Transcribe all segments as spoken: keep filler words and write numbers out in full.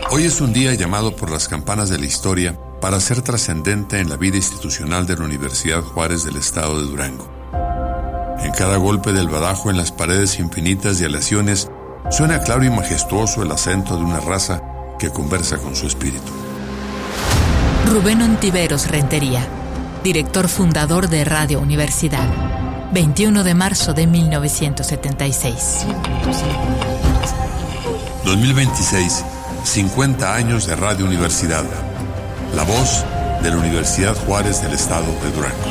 Hoy es un día llamado por las campanas de la historia para ser trascendente en la vida institucional de la Universidad Juárez del Estado de Durango. En cada golpe del badajo en las paredes infinitas de aleaciones suena claro y majestuoso el acento de una raza que conversa con su espíritu. Rubén Ontiveros Rentería, director fundador de Radio Universidad, veintiuno de marzo de mil novecientos setenta y seis. dos mil veintiséis, cincuenta años de Radio Universidad, la voz de la Universidad Juárez del Estado de Durango.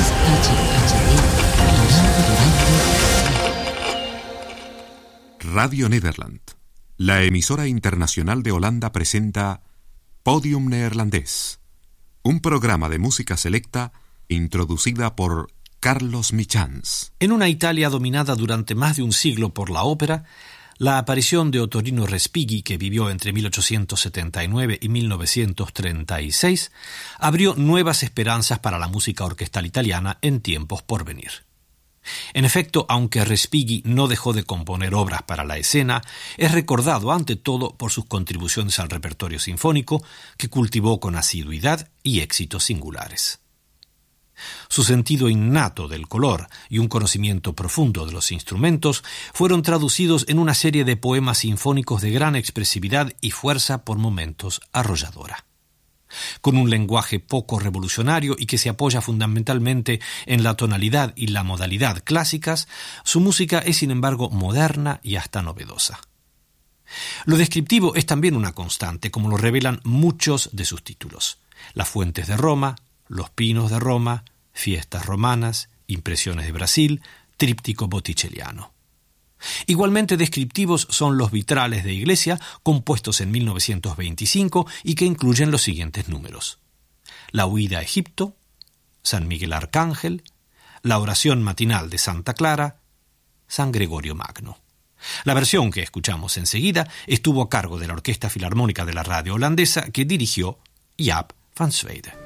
Radio Nederland, la emisora internacional de Holanda, presenta Podium Neerlandés, un programa de música selecta introducida por Carlos Michans. En una Italia dominada durante más de un siglo por la ópera, la aparición de Ottorino Respighi, que vivió entre mil ochocientos setenta y nueve y mil novecientos treinta y seis, abrió nuevas esperanzas para la música orquestal italiana en tiempos por venir. En efecto, aunque Respighi no dejó de componer obras para la escena, es recordado ante todo por sus contribuciones al repertorio sinfónico, que cultivó con asiduidad y éxitos singulares. Su sentido innato del color y un conocimiento profundo de los instrumentos fueron traducidos en una serie de poemas sinfónicos de gran expresividad y fuerza por momentos arrolladora. Con un lenguaje poco revolucionario y que se apoya fundamentalmente en la tonalidad y la modalidad clásicas, su música es sin embargo moderna y hasta novedosa. Lo descriptivo es también una constante, como lo revelan muchos de sus títulos: Las fuentes de Roma, Los pinos de Roma, Fiestas romanas, Impresiones de Brasil, Tríptico botticelliano. Igualmente descriptivos son los vitrales de iglesia, compuestos en mil novecientos veinticinco y que incluyen los siguientes números: La huida a Egipto, San Miguel Arcángel, La oración matinal de Santa Clara, San Gregorio Magno. La versión que escuchamos enseguida estuvo a cargo de la Orquesta Filarmónica de la Radio Holandesa, que dirigió Jaap van Zweden.